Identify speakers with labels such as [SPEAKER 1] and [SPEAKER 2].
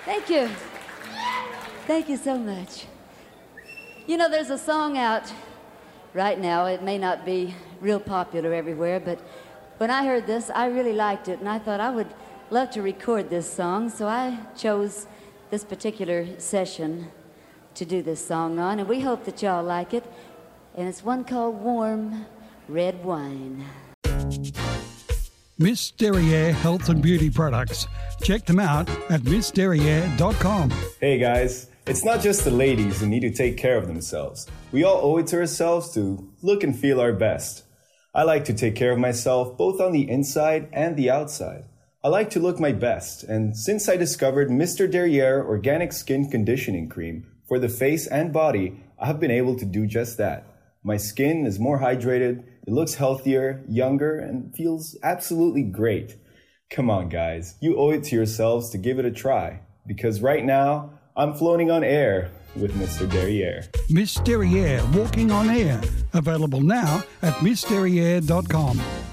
[SPEAKER 1] Thank you. Thank you so much. You know, there's a song out right now. It may not be real popular everywhere, but when I heard this, I really liked it, and I thought I would love to record this song, so I chose this particular session to do this song on, and we hope that y'all like it. And it's one called Warm Red Wine.
[SPEAKER 2] Miss Derriere Health and Beauty Products. Check them out at missderriere.com.
[SPEAKER 3] Hey guys, it's not just the ladies who need to take care of themselves. We all owe it to ourselves to look and feel our best. I like to take care of myself both on the inside and the outside. I like to look my best, and since I discovered Mr. Derriere Organic Skin Conditioning Cream for the face and body, I have been able to do just that. My skin is more hydrated, it looks healthier, younger, and feels absolutely great. Come on, guys, you owe it to yourselves to give it a try, because right now, I'm floating on air with Mr. Derriere.
[SPEAKER 2] Miss Derriere Walking on Air. Available now at missderriere.com.